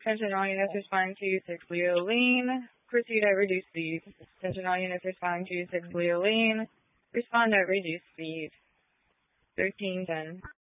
Attention all units responding to 6 Leo Lean. Proceed at reduced speed. Attention all units responding to 6 Leo Lean. Respond at reduced speed. 1310.